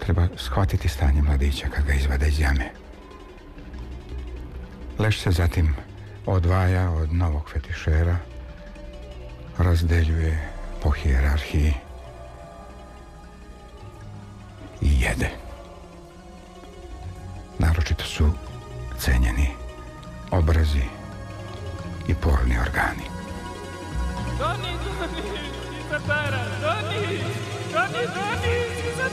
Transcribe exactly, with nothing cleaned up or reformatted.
Treba shvatiti stanje mladića kad ga izvade iz jame. Leš se zatim odvaja od novog fetišera, razdeljuje po hijerarhiji i jede. Naročito su cenjeni obrazi i polni organi. Doni, Doni, Isabara, Doni, Doni, Doni,